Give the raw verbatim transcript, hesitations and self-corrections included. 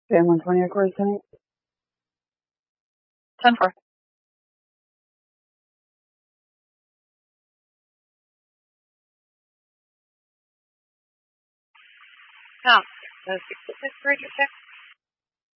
Okay, one twenty at course tonight. ten four. Oh, the six six register.